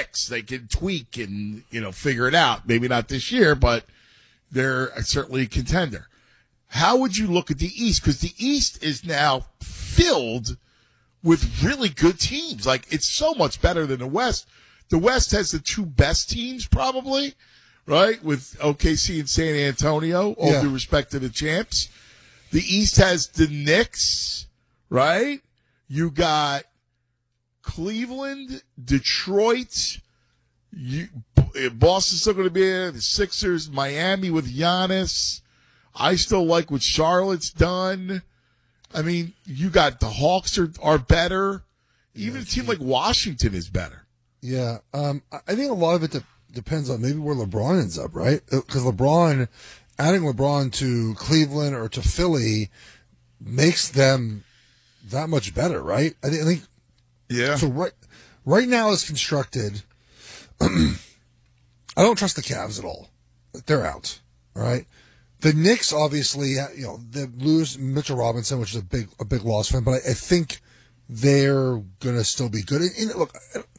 Knicks. They can tweak and, figure it out. Maybe not this year, but they're certainly a contender. How would you look at the East? Because the East is now filled with really good teams. Like, it's so much better than the West. The West has the two best teams, probably, right? With OKC and San Antonio, all due respect to the champs. The East has the Knicks, right? You got Cleveland, Detroit. Boston's still going to be there. The Sixers, Miami with Giannis. I still like what Charlotte's done. I mean, you got the Hawks are better. Even a team like Washington is better. Yeah. I think a lot of it depends on maybe where LeBron ends up, right? Because adding LeBron to Cleveland or to Philly makes them that much better, right? I think. Yeah. So right now as constructed, I don't trust the Cavs at all. They're out. All right. The Knicks, obviously, they lose Mitchell Robinson, which is a big loss for them, but I think they're going to still be good. And look,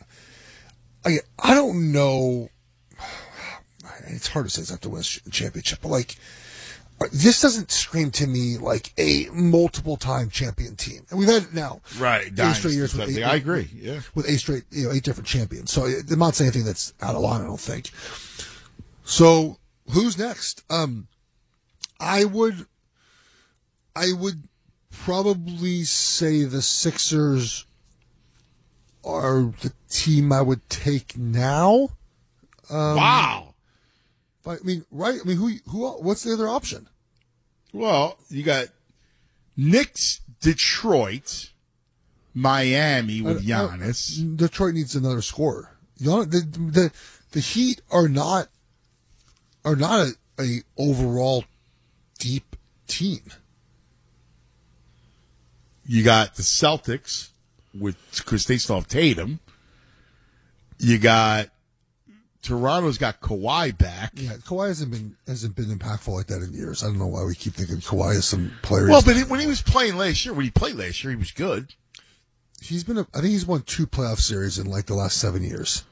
I don't know. It's hard to say it's have to win a championship, but this doesn't scream to me like a multiple-time champion team. And we've had it now. Right. 8 straight years with I agree. Yeah. With 8 straight, 8 different champions. So I'm not saying anything that's out of line, I don't think. So who's next? I would probably say the Sixers are the team I would take now. Wow. I mean, right? I mean, who? What's the other option? Well, you got Knicks, Detroit, Miami with Giannis. Detroit needs another scorer. The Heat are not a overall deep team. You got the Celtics because they still have Tatum. You got Toronto's got Kawhi back. Yeah, Kawhi hasn't been impactful like that in years. I don't know why we keep thinking Kawhi is some player. Well, but when he was playing last year, he was good. I think he's won 2 playoff series in the last 7 years.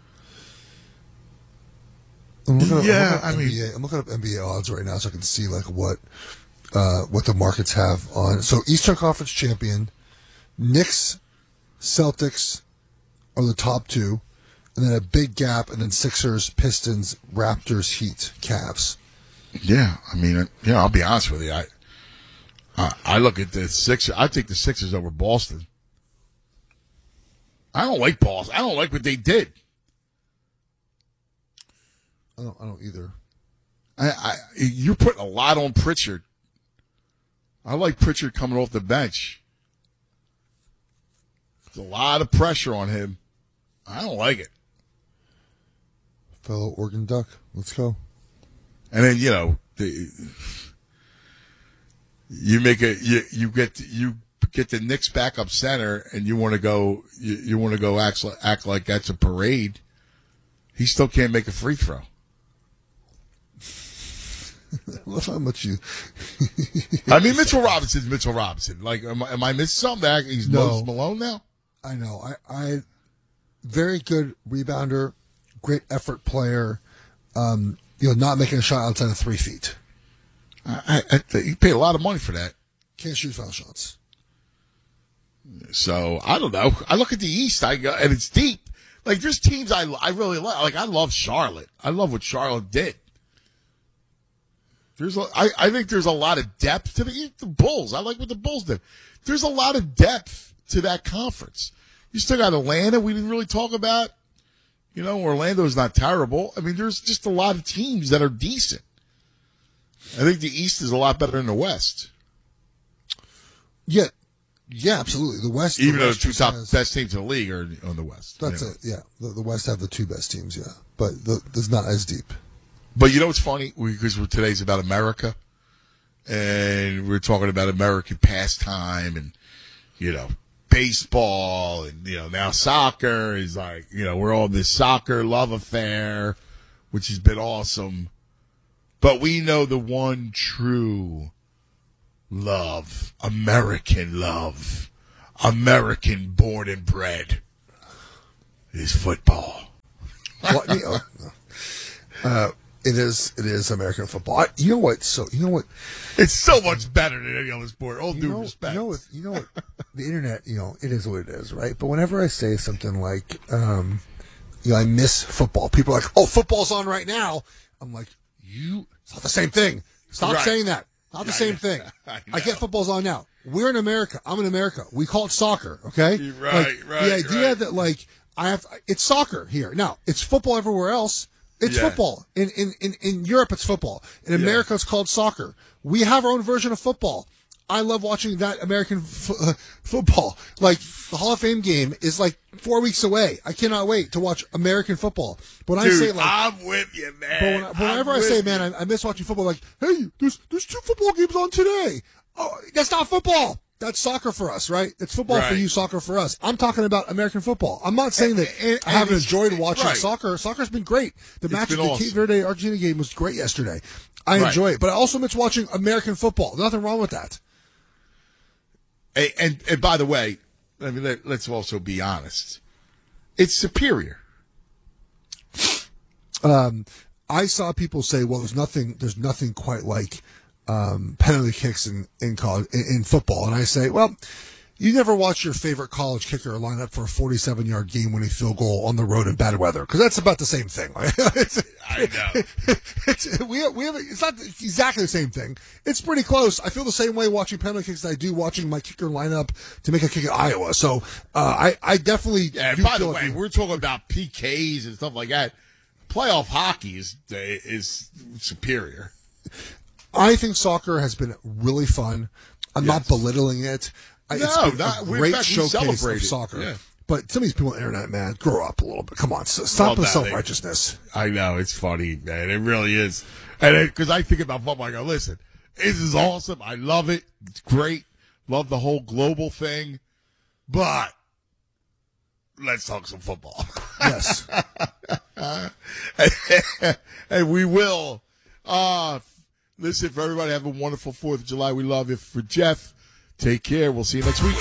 I'm looking up NBA odds right now so I can see what the markets have on. So Eastern Conference champion, Knicks, Celtics are the top 2, and then a big gap, and then Sixers, Pistons, Raptors, Heat, Cavs. Yeah, I mean, I'll be honest with you. I look at the Sixers. I take the Sixers over Boston. I don't like Boston. I don't like what they did. I don't either. You're putting a lot on Pritchard. I like Pritchard coming off the bench. There's a lot of pressure on him. I don't like it. Fellow Oregon Duck, let's go. And then you get the Knicks backup center, and you want to go act like that's a parade. He still can't make a free throw. Look how much you. I mean, Mitchell Robinson's Mitchell Robinson. Am I missing something? He's Moses Malone now. I know. I very good rebounder, great effort player. Not making a shot outside of 3 feet. You pay a lot of money for that. Can't shoot foul shots. So I don't know. I look at the East, and it's deep. There's teams I really like. I love Charlotte. I love what Charlotte did. I think there's a lot of depth to the Bulls. I like what the Bulls did. There's a lot of depth to that conference. You still got Atlanta. We didn't really talk about. Orlando's not terrible. I mean, there's just a lot of teams that are decent. I think the East is a lot better than the West. Yeah, absolutely. The West, even though the 2 top best teams in the league are on the West. That's it. Yeah, the West have the 2 best teams. Yeah, but it's not as deep. But you know what's funny? Because today's about America, and we're talking about American pastime, and baseball, and now soccer is we're all this soccer love affair, which has been awesome. But we know the one true love, American born and bred, is football. Well, it is American football. You know what? It's so much better than any other sport. All due respect. You know what? The internet, it is what it is, right? But whenever I say something like, I miss football, people are like, oh, football's on right now. I'm like, it's not the same thing. Stop saying that. Not the same thing. I get football's on now. We're in America. I'm in America. We call it soccer, okay? Right. The idea that, it's soccer here. Now, it's football everywhere else. It's football. In Europe, it's football. In America, it's called soccer. We have our own version of football. I love watching that American football. Like, the Hall of Fame game is 4 weeks away. I cannot wait to watch American football. But when I say, I'm with you, man. But whenever I say, man, I miss watching football, hey, there's 2 football games on today. Oh, that's not football. That's soccer for us, right? It's football for you, soccer for us. I'm talking about American football. I'm not saying that I haven't enjoyed watching soccer. Soccer's been great. The Cape Verde Argentina game was great yesterday. I enjoy it, but I also miss watching American football. Nothing wrong with that. And by the way, let's also be honest. It's superior. I saw people say, well, there's nothing quite like penalty kicks in college in football, and I say, well, you never watch your favorite college kicker line up for a 47-yard game-winning field goal on the road in bad weather, because that's about the same thing. I know. It's not exactly the same thing. It's pretty close. I feel the same way watching penalty kicks as I do watching my kicker line up to make a kick at Iowa. So I definitely. Yeah. By the way, we're talking about PKs and stuff like that. Playoff hockey is superior. I think soccer has been really fun. I'm not belittling it. It's been a great showcase of soccer. Yeah. But some of these people on the internet, man, grow up a little bit. Come on, stop with self-righteousness. I know, it's funny, man. It really is. And because I think about football, I go, listen, this is awesome. I love it. It's great. Love the whole global thing. But let's talk some football. Yes. And we will. Listen, for everybody, have a wonderful 4th of July. We love you. For Jeff, take care. We'll see you next week.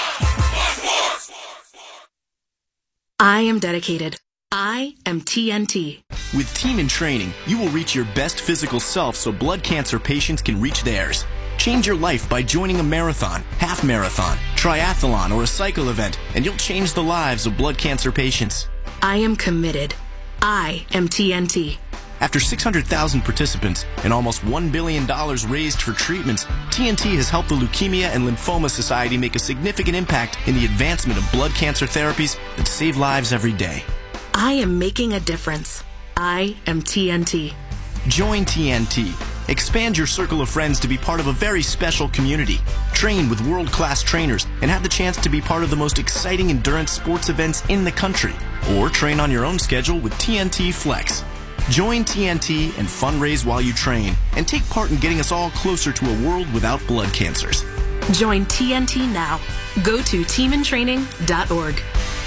I am dedicated. I am TNT. With Team in Training, you will reach your best physical self so blood cancer patients can reach theirs. Change your life by joining a marathon, half marathon, triathlon, or a cycle event, and you'll change the lives of blood cancer patients. I am committed. I am TNT. After 600,000 participants and almost $1 billion raised for treatments, TNT has helped the Leukemia and Lymphoma Society make a significant impact in the advancement of blood cancer therapies that save lives every day. I am making a difference. I am TNT. Join TNT. Expand your circle of friends to be part of a very special community. Train with world-class trainers and have the chance to be part of the most exciting endurance sports events in the country. Or train on your own schedule with TNT Flex. Join TNT and fundraise while you train and take part in getting us all closer to a world without blood cancers. Join TNT now. Go to teamintraining.org.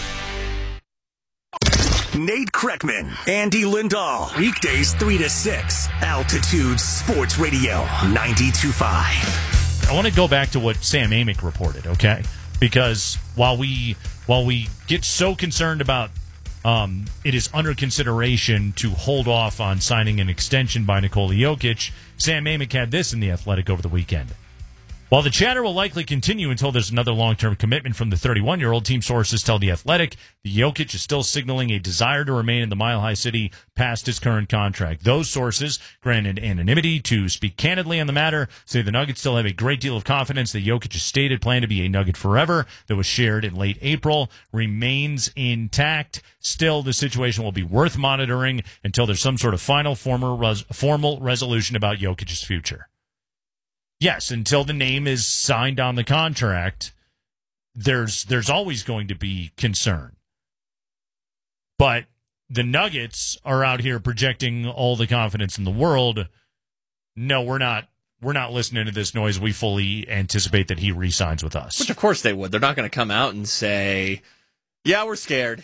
Nate Kreckman, Andy Lindahl, weekdays 3 to 6, Altitude Sports Radio 92.5. I want to go back to what Sam Amick reported, okay? Because while we get so concerned about it is under consideration to hold off on signing an extension by Nikola Jokic, Sam Amick had this in The Athletic over the weekend. While the chatter will likely continue until there's another long-term commitment from the 31-year-old, team sources tell The Athletic the Jokic is still signaling a desire to remain in the Mile High City past his current contract. Those sources, granted anonymity to speak candidly on the matter, say the Nuggets still have a great deal of confidence that Jokic's stated plan to be a Nugget forever that was shared in late April remains intact. Still, the situation will be worth monitoring until there's some sort of final formal resolution about Jokic's future. Yes, until the name is signed on the contract, there's always going to be concern. But the Nuggets are out here projecting all the confidence in the world. No, we're not listening to this noise. We fully anticipate that he re-signs with us. Which, of course, they would. They're not going to come out and say, yeah, we're scared.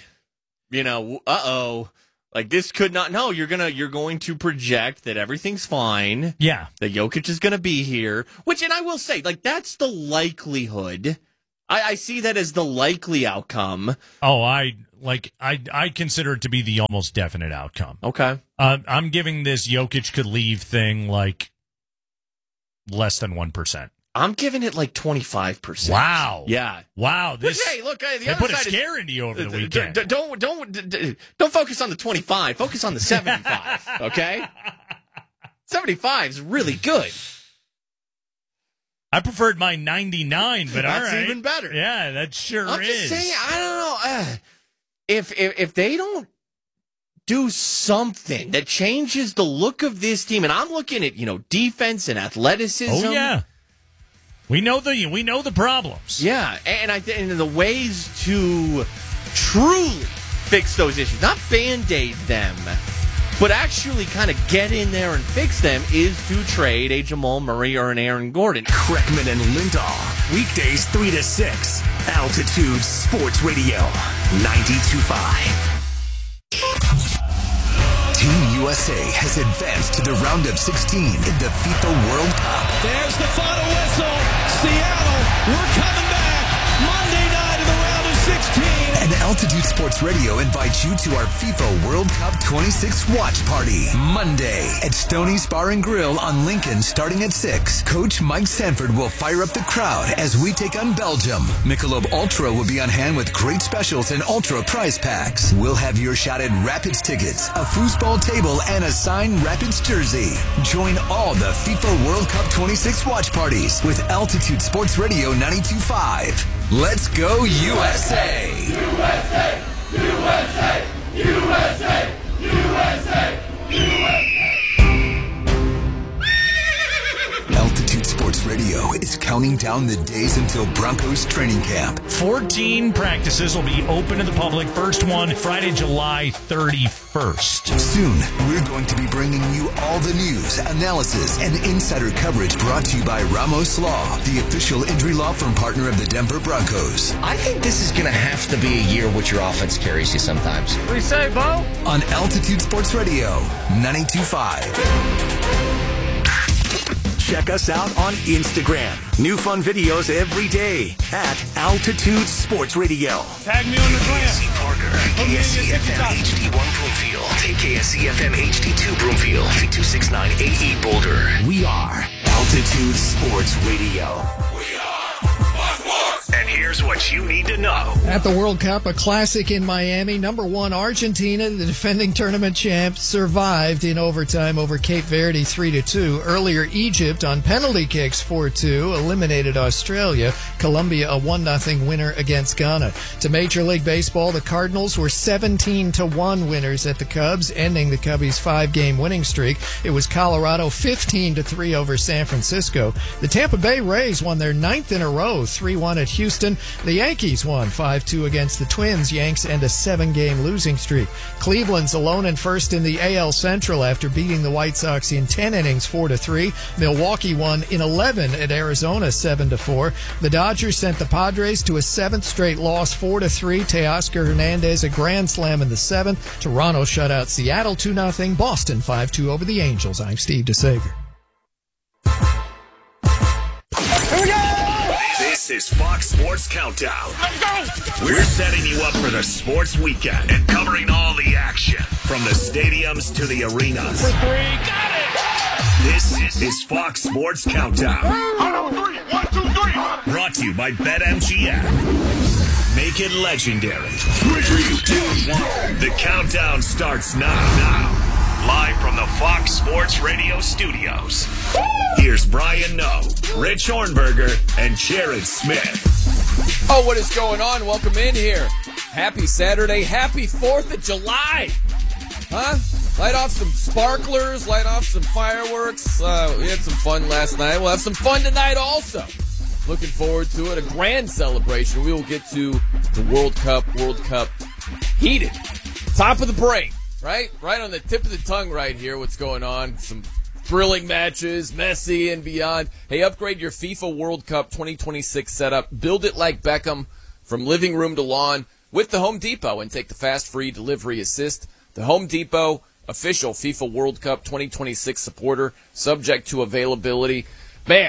Like, this could not. No, you're going to project that everything's fine. Yeah. That Jokic is going to be here. Which, and I will say, like, that's the likelihood I see that as the likely outcome. Oh, I consider it to be the almost definite outcome. Okay. I'm giving this Jokic could leave thing like less than 1%. I'm giving it like 25%. Wow. Yeah. Wow. This. Hey, look, the they other put a side scare into you over the weekend. Don't focus on the 25. Focus on the 75. Okay. 75 is really good. I preferred my 99, but That's all right. even better. Yeah, that sure I'm is. just saying, I don't know. If they don't do something that changes the look of this team, and I'm looking at defense and athleticism. Oh yeah, we know the problems. Yeah, and and the ways to truly fix those issues, not band-aid them, but actually kind of get in there and fix them, is to trade a Jamal Murray or an Aaron Gordon. Kreckman and Lindahl, weekdays 3 to 6. Altitude Sports Radio, 92.5. Team USA has advanced to the round of 16 in the FIFA World Cup. There's the final whistle. Seattle, we're coming back. Monday night in the round of 16. And Altitude Sports Radio invites you to our FIFA World Cup 26 watch party. Monday at Stoney's Bar and Grill on Lincoln starting at 6. Coach Mike Sanford will fire up the crowd as we take on Belgium. Michelob Ultra will be on hand with great specials and Ultra prize packs. We'll have your shot at Rapids tickets, a foosball table, and a signed Rapids jersey. Join all the FIFA World Cup 26 watch parties with Altitude Sports Radio 92.5. Let's go USA! USA! USA! USA! USA! Altitude Sports Radio is counting down the days until Broncos training camp. 14 practices will be open to the public. First one, Friday, July 31st. Soon, we're going to be bringing you all the news, analysis, and insider coverage brought to you by Ramos Law, the official injury law firm partner of the Denver Broncos. I think this is going to have to be a year which your offense carries you sometimes. What do you say, Bo? On Altitude Sports Radio, 92.5. Check us out on Instagram. New fun videos every day at Altitude Sports Radio. Tag me on the gram. KSC Parker, KSC FM HD1 Broomfield, KSC FM HD2 Broomfield, V269AE Boulder. We are Altitude Sports Radio. We are Sports! And here's what you need to know. At the World Cup, a classic in Miami, number 1 Argentina, the defending tournament champ, survived in overtime over Cape Verde 3-2. Earlier, Egypt on penalty kicks 4-2 eliminated Australia. Colombia a 1-0 winner against Ghana. To Major League Baseball, the Cardinals were 17-1 winners at the Cubs, ending the Cubbies' 5-game winning streak. It was Colorado 15-3 over San Francisco. The Tampa Bay Rays won their 9th in a row, 3-1 at Houston. The Yankees won 5-2 against the Twins. Yanks end a 7-game losing streak. Cleveland's alone in first in the AL Central after beating the White Sox in 10 innings 4-3. Milwaukee won in 11 at Arizona 7-4. The Dodgers sent the Padres to a 7th straight loss 4-3. Teoscar Hernandez a grand slam in the 7th. Toronto shut out Seattle 2-0. Boston 5-2 over the Angels. I'm Steve DeSager. Here we go! This is Fox Sports Countdown. Let's go! We're setting you up for the sports weekend and covering all the action from the stadiums to the arenas. For 3, got it! This is Fox Sports Countdown. 1, 2, 3! Brought to you by BetMGM. Make it legendary. 3, 2, 1. The countdown starts now. Live from the Fox Sports Radio studios. Here's Brian Noe, Rich Hornberger, and Jared Smith. Oh, what is going on? Welcome in here. Happy Saturday. Happy 4th of July. Huh? Light off some sparklers. Light off some fireworks. We had some fun last night. We'll have some fun tonight also. Looking forward to it. A grand celebration. We will get to the World Cup heated. Top of the break. Right on the tip of the tongue right here, what's going on. Some thrilling matches, Messi and beyond. Hey, upgrade your FIFA World Cup 2026 setup. Build it like Beckham from living room to lawn with the Home Depot and take the fast, free delivery assist. The Home Depot, official FIFA World Cup 2026 supporter, subject to availability. Man,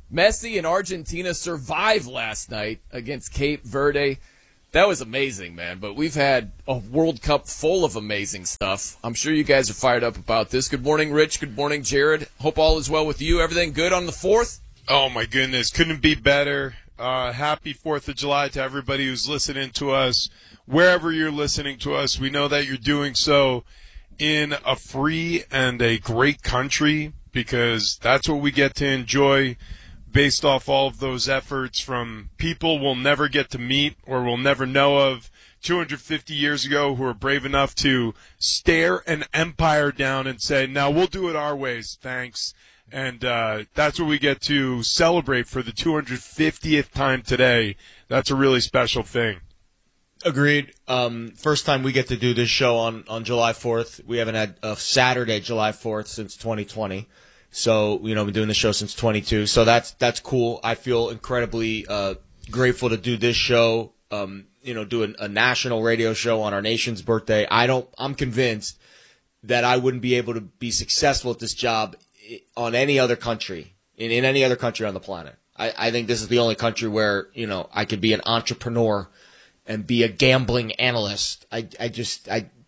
Messi and Argentina survived last night against Cape Verde. That was amazing, man. But we've had a World Cup full of amazing stuff. I'm sure you guys are fired up about this. Good morning, Rich. Good morning, Jared. Hope all is well with you. Everything good on the 4th? Oh, my goodness. Couldn't be better. Happy 4th of July to everybody who's listening to us. Wherever you're listening to us, we know that you're doing so in a free and a great country, because that's what we get to enjoy based off all of those efforts from people we'll never get to meet or we'll never know of 250 years ago, who were brave enough to stare an empire down and say, now we'll do it our ways, thanks. And that's what we get to celebrate for the 250th time today. That's a really special thing. Agreed. First time we get to do this show on July 4th. We haven't had a Saturday, July 4th, since 2020. So, we've been doing the show since 22. So that's cool. I feel incredibly grateful to do this show, do a national radio show on our nation's birthday. I'm convinced that I wouldn't be able to be successful at this job on any other country, in any other country on the planet. I think this is the only country where, I could be an entrepreneur and be a gambling analyst. It's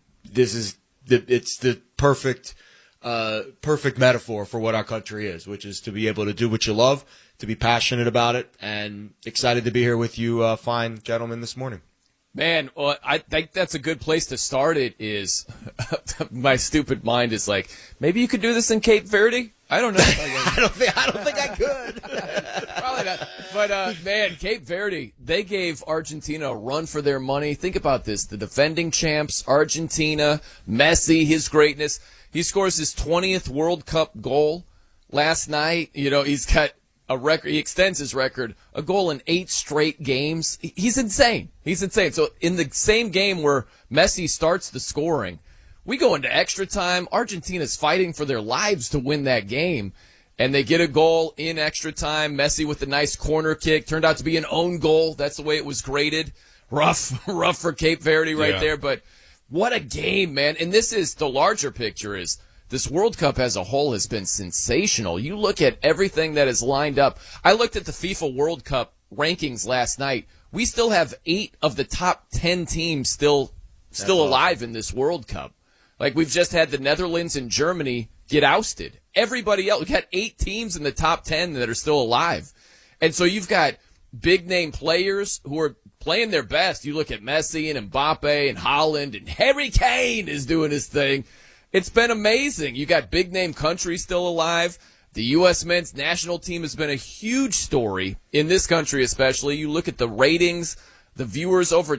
the perfect metaphor for what our country is, which is to be able to do what you love, to be passionate about it, and excited to be here with you fine gentlemen this morning. Man, well, I think that's a good place to start it is my stupid mind is like, maybe you could do this in Cape Verde? I don't know. I don't think I could. Probably not. But, man, Cape Verde, they gave Argentina a run for their money. Think about this. The defending champs, Argentina, Messi, his greatness. He scores his 20th World Cup goal last night. He's got a record. He extends his record, a goal in 8 straight games. He's insane. So in the same game where Messi starts the scoring, we go into extra time. Argentina's fighting for their lives to win that game, and they get a goal in extra time. Messi with a nice corner kick. Turned out to be an own goal. That's the way it was graded. Rough for Cape Verde right there, but what a game, man. And this is the larger picture is this World Cup as a whole has been sensational. You look at everything that is lined up. I looked at the FIFA World Cup rankings last night. We still have 8 of the top 10 teams still alive in this World Cup. Like, we've just had the Netherlands and Germany get ousted. Everybody else, we've got 8 teams in the top 10 that are still alive. And so you've got big-name players who are playing their best. You look at Messi and Mbappe and Haaland, and Harry Kane is doing his thing. It's been amazing. You got big-name countries still alive. The U.S. men's national team has been a huge story in this country especially. You look at the ratings, the viewers, over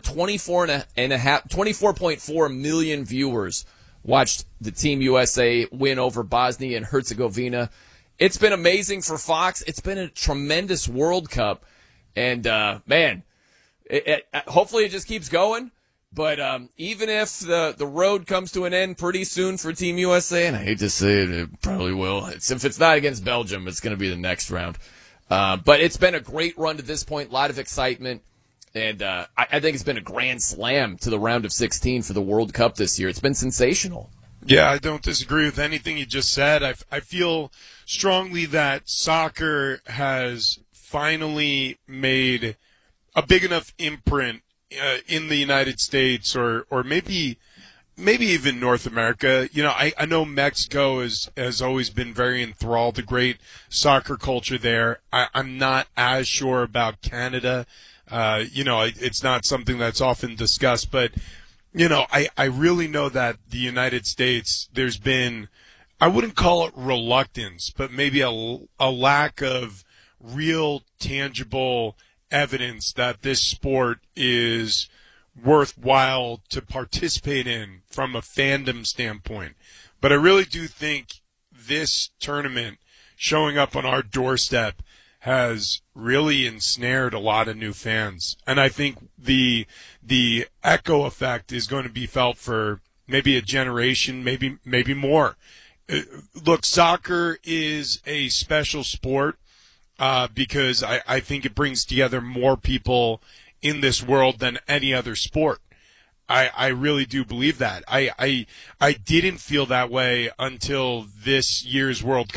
24.4 million viewers watched the Team USA win over Bosnia and Herzegovina. It's been amazing for Fox. It's been a tremendous World Cup. And, man, hopefully it just keeps going. But even if the road comes to an end pretty soon for Team USA, and I hate to say it, it probably will. If it's not against Belgium, it's going to be the next round. But it's been a great run to this point, a lot of excitement. And I think it's been a grand slam to the round of 16 for the World Cup this year. It's been sensational. Yeah, I don't disagree with anything you just said. I feel strongly that soccer has finally made a big enough imprint in the United States or maybe even North America. I know Mexico has always been very enthralled, a great soccer culture there. I'm not as sure about Canada. It's not something that's often discussed, but, I really know that the United States, there's been, I wouldn't call it reluctance, but maybe a lack of real tangible evidence that this sport is worthwhile to participate in from a fandom standpoint. But I really do think this tournament showing up on our doorstep has really ensnared a lot of new fans. And I think the echo effect is going to be felt for maybe a generation, maybe more. Look, soccer is a special sport because I think it brings together more people in this world than any other sport. I really do believe that. I didn't feel that way until this year's World Cup.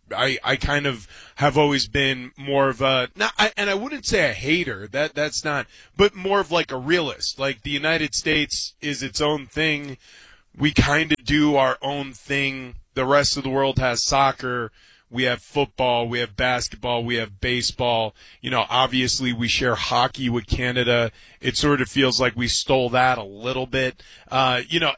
I kind of have always been more of a, and I wouldn't say a hater, that's not, but more of like a realist. Like the United States is its own thing. We kind of do our own thing. The rest of the world has soccer. We have football, we have basketball, we have baseball. You know, obviously we share hockey with Canada. It sort of feels like we stole that a little bit. You know,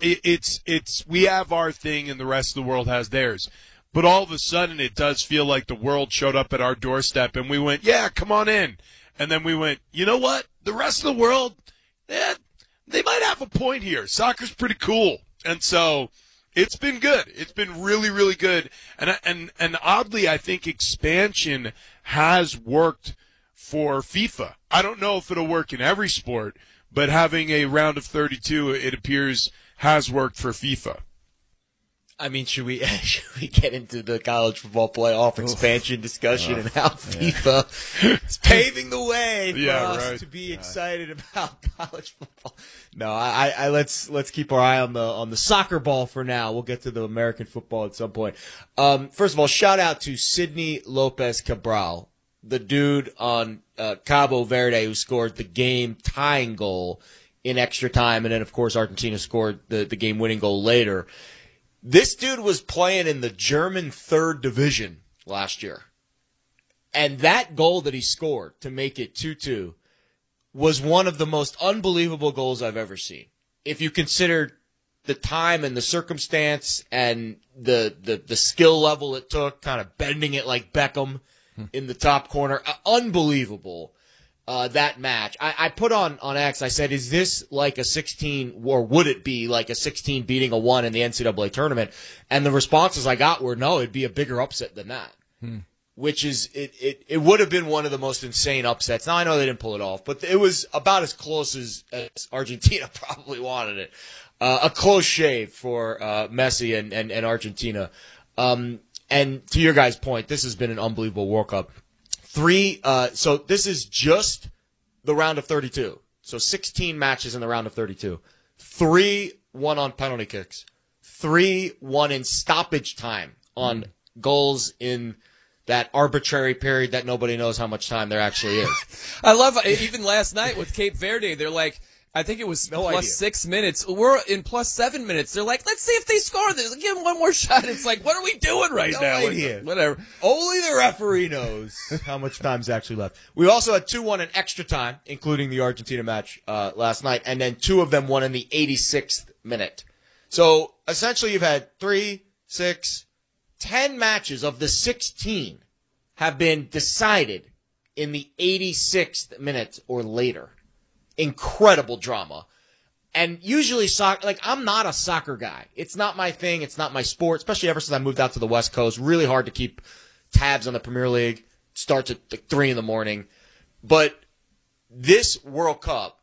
we have our thing and the rest of the world has theirs. But all of a sudden it does feel like the world showed up at our doorstep and we went, yeah, come on in. And then we went, you know what? The rest of the world, they might have a point here. Soccer's pretty cool. And so it's been good. It's been really, really good. And oddly, I think expansion has worked for FIFA. I don't know if it'll work in every sport, but having a round of 32, it appears, has worked for FIFA. I mean, should we get into the college football playoff expansion discussion and how FIFA is paving the way for us to be excited about college football? No, I let's keep our eye on the soccer ball for now. We'll get to the American football at some point. First of all, shout out to Sidney Lopez Cabral, the dude on Cabo Verde who scored the game tying goal in extra time, and then of course Argentina scored the game winning goal later. This dude was playing in the German 3rd division last year. And that goal that he scored to make it 2-2 was one of the most unbelievable goals I've ever seen. If you consider the time and the circumstance and the skill level it took, kind of bending it like Beckham in the top corner, unbelievable. That match. I put on X, I said, is this like a 16, or would it be like a 16 beating a 1 in the NCAA tournament? And the responses I got were, no, it'd be a bigger upset than that. Which is, it would have been one of the most insane upsets. Now, I know they didn't pull it off, but it was about as close as Argentina probably wanted it. A close shave for Messi and Argentina. And to your guys' point, this has been an unbelievable World Cup. So this is just the round of 32. So 16 matches in the round of 32. 3 won on penalty kicks. 3 won in stoppage time on goals in that arbitrary period that nobody knows how much time there actually is. I love, even last night with Cape Verde, they're like, I think it was plus 6 minutes. We're in plus 7 minutes. They're like, let's see if they score this. Give them one more shot. It's like, what are we doing right now? Idea. Whatever. Only the referee knows how much time's actually left. We also had 2 won in extra time, including the Argentina match last night, and then 2 of them won in the 86th minute. So essentially you've had 3, 6, 10 matches of the 16 have been decided in the 86th minute or later. Incredible drama. And usually soccer, like, I'm not a soccer guy. It's not my thing. It's not my sport, especially ever since I moved out to the West Coast. Really hard to keep tabs on the Premier League. It starts at 3 a.m. But this World Cup,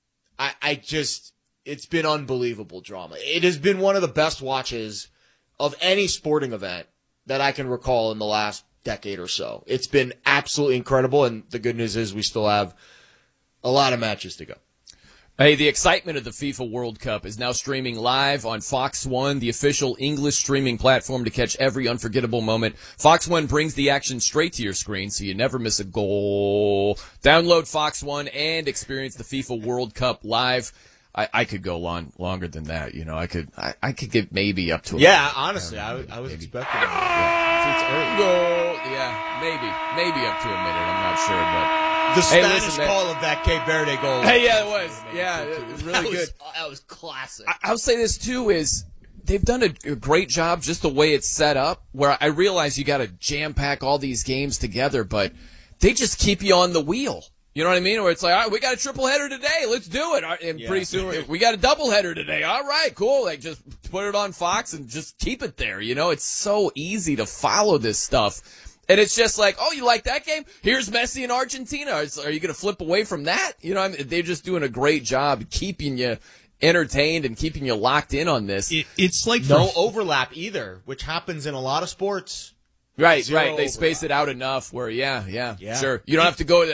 it's been unbelievable drama. It has been one of the best watches of any sporting event that I can recall in the last decade or so. It's been absolutely incredible, and the good news is we still have a lot of matches to go. Hey, the excitement of the FIFA World Cup is now streaming live on Fox One, the official English streaming platform to catch every unforgettable moment. Fox One brings the action straight to your screen so you never miss a goal. Download Fox One and experience the FIFA World Cup live. I could go longer than that, you know. I could get maybe up to a minute. Honestly, I was expecting it's early. Maybe up to a minute. I'm not sure, but the Spanish call of that Cape Verde goal. Hey, yeah, it was. Yeah, it was really good. That was classic. I'll say this too is they've done a great job just the way it's set up. Where I realize you got to jam pack all these games together, but they just keep you on the wheel. You know what I mean? Where it's like, all right, we got a triple header today. Let's do it. And pretty soon we got a double header today. All right, cool. Like, just put it on Fox and just keep it there. You know, it's so easy to follow this stuff. And it's just like, oh, you like that game? Here's Messi in Argentina. Are you going to flip away from that? You know, I mean, they're just doing a great job keeping you entertained and keeping you locked in on this. It's like no overlap either, which happens in a lot of sports. Right. They space it out enough where, yeah, sure. You don't have to go to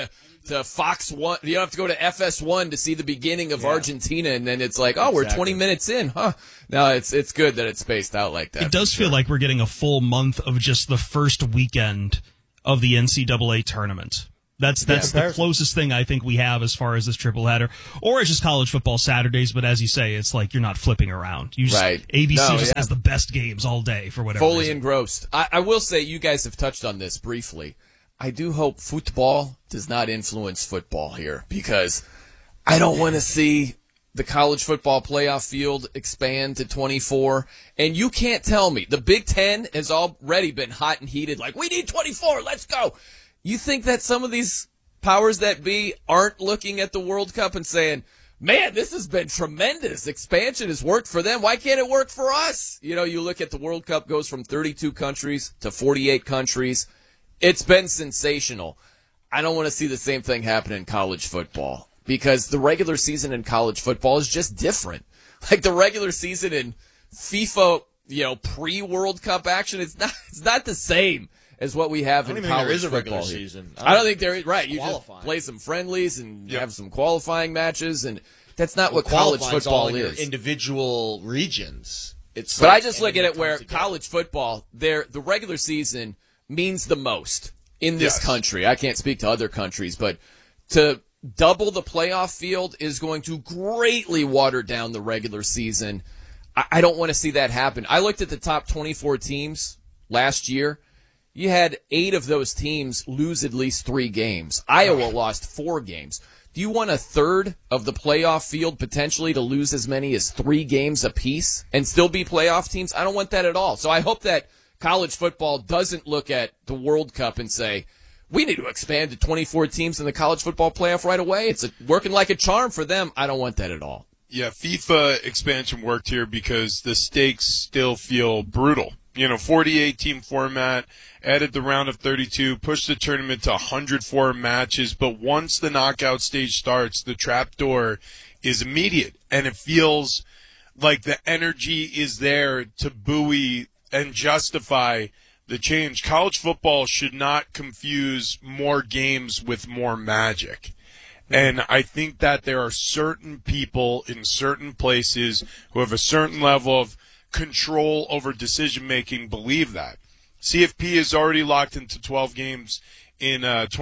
to Fox 1. You don't have to go to FS1 to see the beginning of Argentina, and then it's like, we're 20 minutes in, huh? No, it's good that it's spaced out like that. It does feel like we're getting a full month of just the first weekend of the NCAA tournament. That's the closest thing I think we have as far as this triple header, or it's just college football Saturdays. But as you say, it's like you're not flipping around. You just, ABC has the best games all day for whatever Fully reason. engrossed. I will say, you guys have touched on this briefly. I do hope football does not influence football here, because I don't want to see the college football playoff field expand to 24. And you can't tell me. The Big Ten has already been hot and heated, like, we need 24, let's go. You think that some of these powers that be aren't looking at the World Cup and saying, man, this has been tremendous. Expansion has worked for them. Why can't it work for us? You know, you look at the World Cup goes from 32 countries to 48 countries. It's been sensational. I don't want to see the same thing happen in college football, because the regular season in college football is just different. Like the regular season in FIFA, pre-World Cup action, it's not the same as what we have in college football. Regular season. I don't think there is. Right, you just play some friendlies and have some qualifying matches, and that's not what college football all is. In individual regions. But I just look at it where college football, the regular season means the most in this country. I can't speak to other countries, but to double the playoff field is going to greatly water down the regular season. I don't want to see that happen. I looked at the top 24 teams last year. You had 8 of those teams lose at least 3 games. Iowa lost 4 games. Do you want a third of the playoff field potentially to lose as many as 3 games apiece and still be playoff teams? I don't want that at all. So I hope that college football doesn't look at the World Cup and say, we need to expand to 24 teams in the college football playoff right away. It's working like a charm for them. I don't want that at all. Yeah, FIFA expansion worked here because the stakes still feel brutal. 48-team format, added the round of 32, pushed the tournament to 104 matches, but once the knockout stage starts, the trapdoor is immediate, and it feels like the energy is there to buoy and justify the change. College football should not confuse more games with more magic. And I think that there are certain people in certain places who have a certain level of control over decision-making believe that. CFP is already locked into 12 games in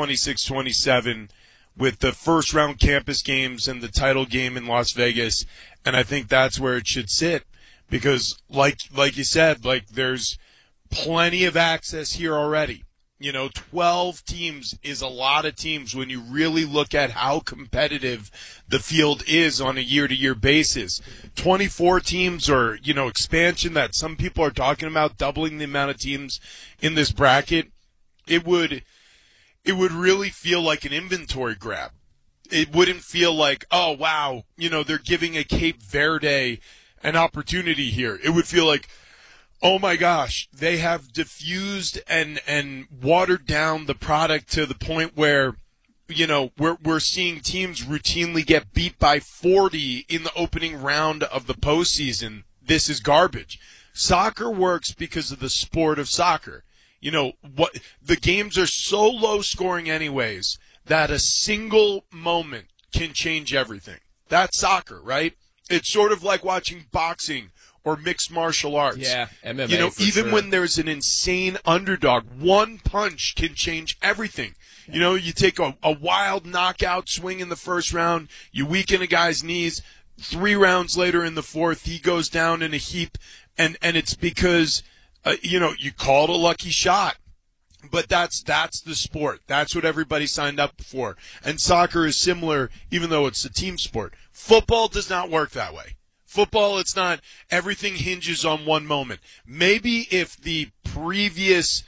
26-27 with the first-round campus games and the title game in Las Vegas, and I think that's where it should sit because, like you said, there's plenty of access here already. 12 teams is a lot of teams when you really look at how competitive the field is on a year-to-year basis. 24 teams or, expansion that some people are talking about, doubling the amount of teams in this bracket, it would really feel like an inventory grab. It wouldn't feel like, oh, wow, they're giving a Cape Verde an opportunity here. It would feel like, oh my gosh, they have diffused and watered down the product to the point where, we're seeing teams routinely get beat by 40 in the opening round of the postseason. This is garbage. Soccer works because of the sport of soccer. The games are so low scoring anyways that a single moment can change everything. That's soccer, right? It's sort of like watching boxing or mixed martial arts. Yeah, MMA even when there's an insane underdog, one punch can change everything. You take a wild knockout swing in the first round, you weaken a guy's knees, 3 rounds later in the fourth, he goes down in a heap, and it's because, you called a lucky shot. But that's the sport. That's what everybody signed up for. And soccer is similar, even though it's a team sport. Football does not work that way. Football, it's not everything hinges on one moment. Maybe if the previous,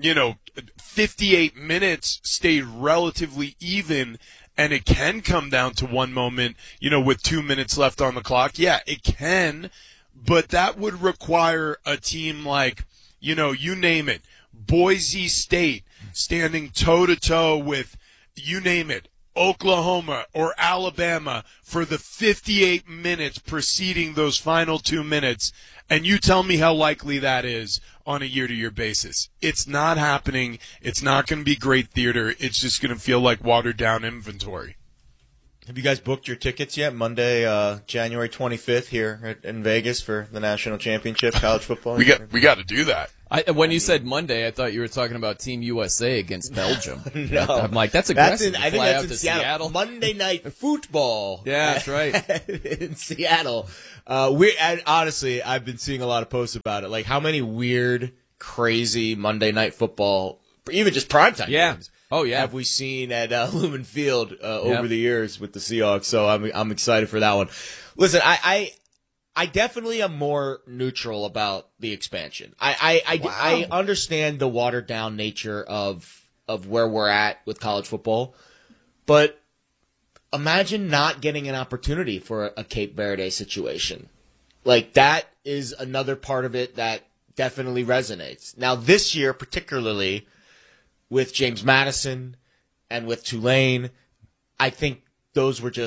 58 minutes stayed relatively even and it can come down to one moment, with 2 minutes left on the clock. Yeah, it can, but that would require a team like, you name it, Boise State standing toe-to-toe with, you name it, Oklahoma or Alabama for the 58 minutes preceding those final 2 minutes, and you tell me how likely that is on a year-to-year basis. It's not happening. It's not going to be great theater. It's just going to feel like watered-down inventory. Have you guys booked your tickets yet? Monday, January 25th here in Vegas for the national championship, college football. We got to do that. When you said Monday, I thought you were talking about Team USA against Belgium. No. I'm like, that's aggressive. I think that's in Seattle. Monday Night Football. Yeah, that's right. In Seattle. And honestly, I've been seeing a lot of posts about it. Like, how many weird, crazy Monday Night Football, even just primetime games, have we seen at Lumen Field over the years with the Seahawks? So I'm excited for that one. Listen, I definitely am more neutral about the expansion. I understand the watered down nature of where we're at with college football, but imagine not getting an opportunity for a Cape Verde situation. Like, that is another part of it that definitely resonates. Now, this year particularly, with James Madison and with Tulane, I think those were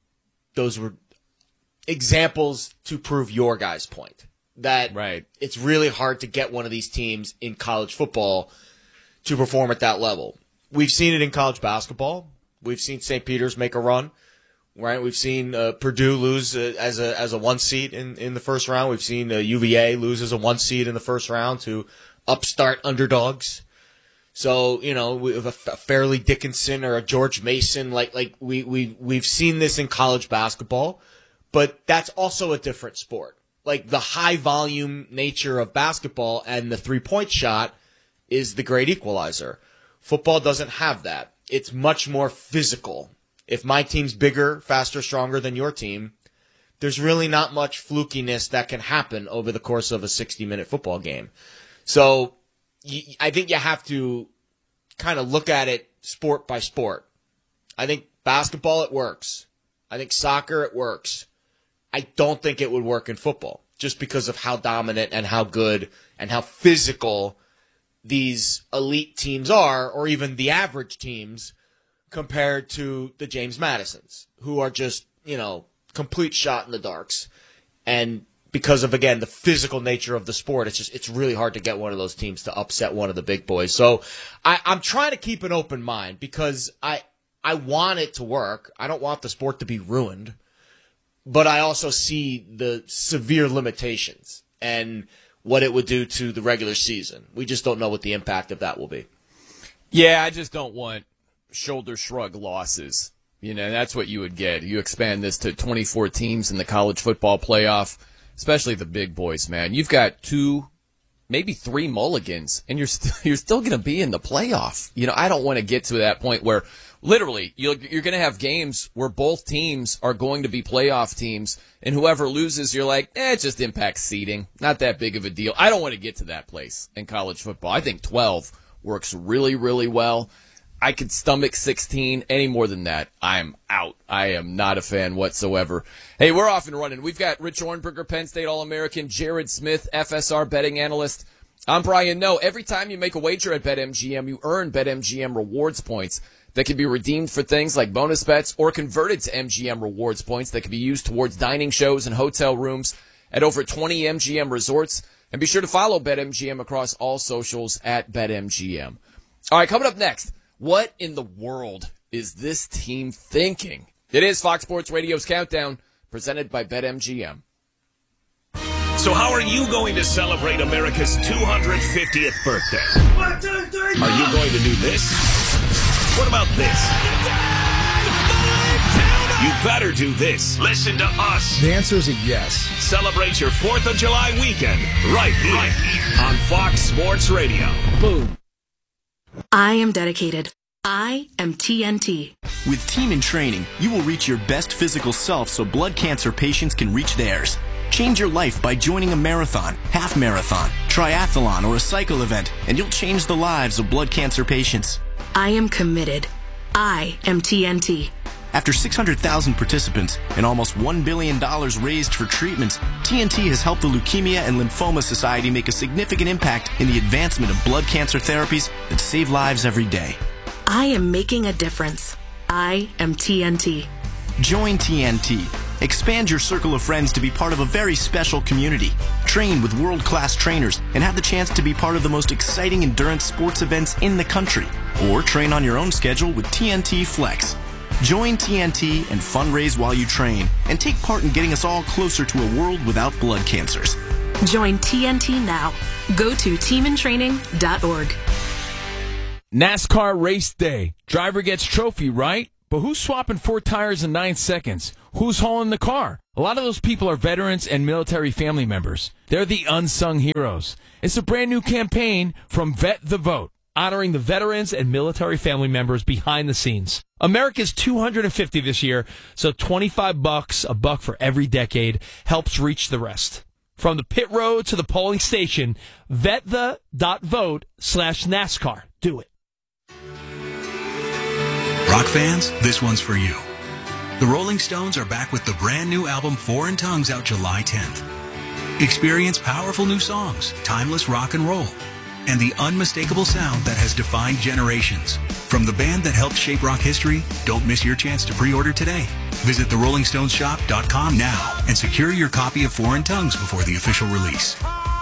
examples to prove your guys' point. That it's really hard to get one of these teams in college football to perform at that level. We've seen it in college basketball. We've seen St. Peter's make a run, right? We've seen Purdue lose as a 1 seed in the first round. We've seen UVA lose as a 1 seed in the first round to upstart underdogs. So, with a Fairleigh Dickinson or a George Mason, we've seen this in college basketball, but that's also a different sport. Like, the high volume nature of basketball and the 3-point shot is the great equalizer. Football doesn't have that. It's much more physical. If my team's bigger, faster, stronger than your team, there's really not much flukiness that can happen over the course of a 60-minute football game. So I think you have to kind of look at it sport by sport. I think basketball, it works. I think soccer, it works. I don't think it would work in football just because of how dominant and how good and how physical these elite teams are, or even the average teams, compared to the James Madisons, who are just, complete shot in the darks. And because of, again, the physical nature of the sport, it's really hard to get one of those teams to upset one of the big boys. So I'm trying to keep an open mind because I want it to work. I don't want the sport to be ruined. But I also see the severe limitations and what it would do to the regular season. We just don't know what the impact of that will be. Yeah, I just don't want shoulder shrug losses. That's what you would get. You expand this to 24 teams in the college football playoff, especially the big boys, man. You've got 2, maybe 3 mulligans, and you're still going to be in the playoff. I don't want to get to that point where literally you're going to have games where both teams are going to be playoff teams, and whoever loses, you're like, it just impacts seeding. Not that big of a deal. I don't want to get to that place in college football. I think 12 works really, really well. I could stomach 16. Any more than that, I'm out. I am not a fan whatsoever. Hey, we're off and running. We've got Rich Hornberger, Penn State All-American, Jared Smith, FSR betting analyst. I'm Brian Noe. Every time you make a wager at BetMGM, you earn BetMGM rewards points that can be redeemed for things like bonus bets or converted to MGM rewards points that can be used towards dining shows and hotel rooms at over 20 MGM resorts. And be sure to follow BetMGM across all socials at BetMGM. All right, coming up next, what in the world is this team thinking? It is Fox Sports Radio's Countdown, presented by BetMGM. So how are you going to celebrate America's 250th birthday? 1, 2, 3, 4. Are you going to do this? What about this? You better do this. Listen to us. The answer is a yes. Celebrate your 4th of July weekend right here on Fox Sports Radio. Boom. I am dedicated. I am TNT. With Team in Training, you will reach your best physical self so blood cancer patients can reach theirs. Change your life by joining a marathon, half marathon, triathlon, or a cycle event, and you'll change the lives of blood cancer patients. I am committed. I am TNT. After 600,000 participants and almost $1 billion raised for treatments, TNT has helped the Leukemia and Lymphoma Society make a significant impact in the advancement of blood cancer therapies that save lives every day. I am making a difference. I am TNT. Join TNT. Expand your circle of friends to be part of a very special community. Train with world-class trainers and have the chance to be part of the most exciting endurance sports events in the country. Or train on your own schedule with TNT Flex. Join TNT and fundraise while you train and take part in getting us all closer to a world without blood cancers. Join TNT now. Go to teamintraining.org. NASCAR race day. Driver gets trophy, right? But who's swapping 4 tires in 9 seconds? Who's hauling the car? A lot of those people are veterans and military family members. They're the unsung heroes. It's a brand new campaign from Vet the Vote, honoring the veterans and military family members behind the scenes. America's 250 this year, so $25, a buck for every decade, helps reach the rest. From the pit road to the polling station, VetThe.vote/NASCAR. Do it. Rock fans, this one's for you. The Rolling Stones are back with the brand new album Four in Tongues out July 10th. Experience powerful new songs, timeless rock and roll, and the unmistakable sound that has defined generations. From the band that helped shape rock history, don't miss your chance to pre-order today. Visit therollingstoneschop.com now and secure your copy of Four in Tongues before the official release.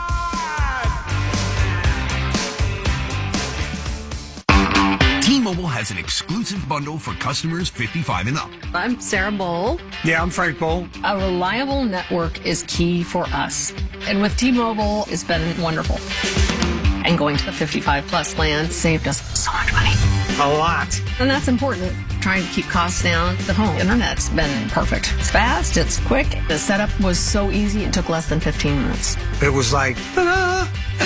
T-Mobile has an exclusive bundle for customers 55 and up. I'm Sarah Bowl. Yeah, I'm Frank Bowl. A reliable network is key for us. And with T-Mobile, it's been wonderful. And going to the 55 plus plan saved us so much money. A lot. And that's important. Trying to keep costs down. The home internet's been perfect. It's fast, it's quick. The setup was so easy, it took less than 15 minutes. It was like, ta-da!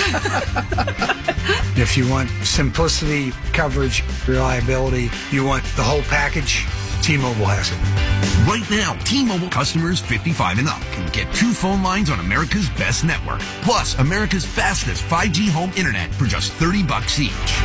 If you want simplicity, coverage, reliability, you want the whole package, T-Mobile has it. Right now, T-Mobile customers 55 and up can get 2 phone lines on America's best network, plus America's fastest 5G home internet for just $30 each.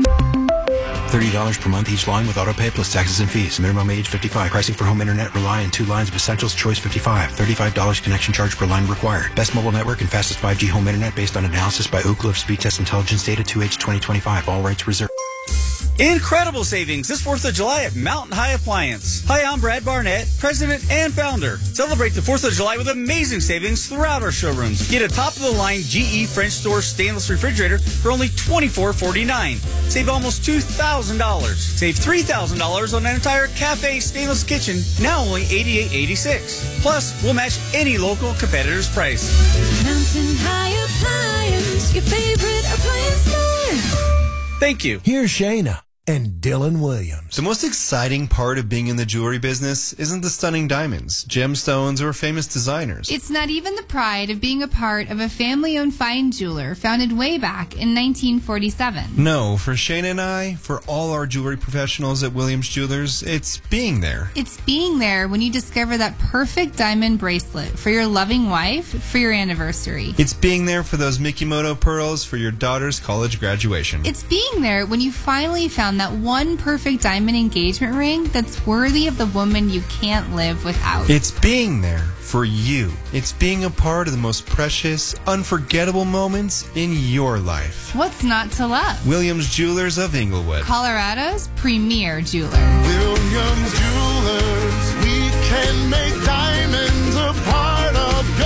$30 per month each line with autopay plus taxes and fees. Minimum age 55. Pricing for home internet rely on 2 lines of Essentials Choice 55. $35 connection charge per line required. Best mobile network and fastest 5G home internet based on analysis by Ookla of Speed Test Intelligence data 2H 2025. All rights reserved. Incredible savings this 4th of July at Mountain High Appliance. Hi, I'm Brad Barnett, president and founder. Celebrate the 4th of July with amazing savings throughout our showrooms. Get a top-of-the-line GE French Door stainless refrigerator for only $24.49. Save almost $2,000. Save $3,000 on an entire cafe stainless kitchen, now only $88.86. Plus, we'll match any local competitor's price. Mountain High Appliance, your favorite appliance store. Thank you. Here's Shayna and Dylan Williams. The most exciting part of being in the jewelry business isn't the stunning diamonds, gemstones, or famous designers. It's not even the pride of being a part of a family-owned fine jeweler founded way back in 1947. No, for Shayna and I, for all our jewelry professionals at Williams Jewelers, it's being there. It's being there when you discover that perfect diamond bracelet for your loving wife for your anniversary. It's being there for those Mikimoto pearls for your daughter's college graduation. It's being there when you finally found that one perfect diamond engagement ring that's worthy of the woman you can't live without. It's being there for you. It's being a part of the most precious, unforgettable moments in your life. What's not to love? Williams Jewelers of Inglewood, Colorado's premier jeweler. Williams Jewelers, we can make diamonds a part of your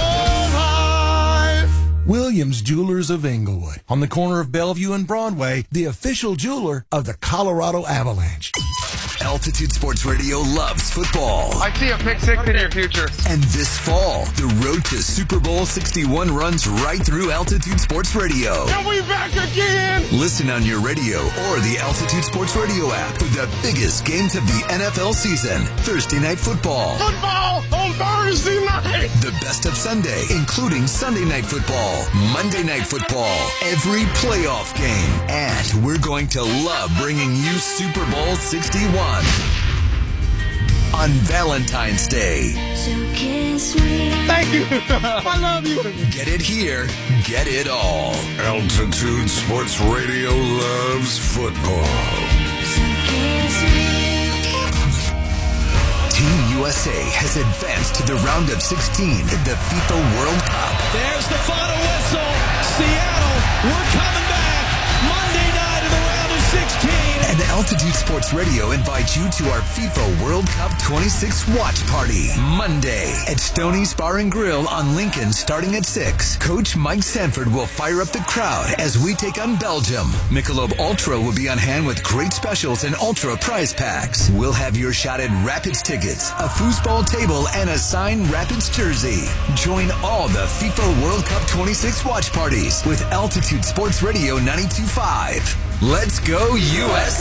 life. Williams Jewelers of Inglewood, on the corner of Bellevue and Broadway, the official jeweler of the Colorado Avalanche. Altitude Sports Radio loves football. I see a pick six in your future. And this fall, the road to Super Bowl 61 runs right through Altitude Sports Radio. And we back again! Listen on your radio or the Altitude Sports Radio app for the biggest games of the NFL season. Thursday Night Football. Football on Thursday night! The best of Sunday, including Sunday Night Football, Monday Night Football, every playoff game. And we're going to love bringing you Super Bowl 61 on Valentine's Day. So kiss me. Thank you. I love you. Get it here, get it all. Altitude Sports Radio loves football. So kiss me. Team USA has advanced to the round of 16 in the FIFA World Cup. There's the final whistle. Seattle, we're coming back. Monday night in the round of 16. And Altitude Sports Radio invites you to our FIFA World Cup 26 watch party. Monday at Stoney's Bar and Grill on Lincoln starting at 6. Coach Mike Sanford will fire up the crowd as we take on Belgium. Michelob Ultra will be on hand with great specials and Ultra prize packs. We'll have your shot at Rapids tickets, a foosball table, and a signed Rapids jersey. Join all the FIFA World Cup 26 watch parties with Altitude Sports Radio 92.5. Let's go USA!